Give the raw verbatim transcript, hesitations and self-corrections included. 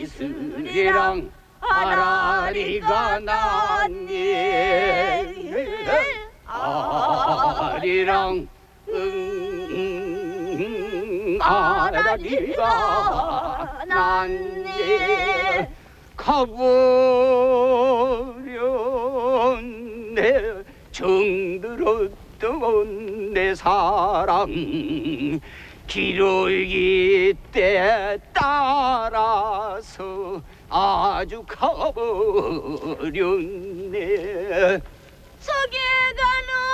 스리랑 아라리가 났네. 아리랑 응 아라리가 났네. 가버렸네. 정들었던 내 사랑 기러기 때 따라서 아주 가버렸네. 저기 가는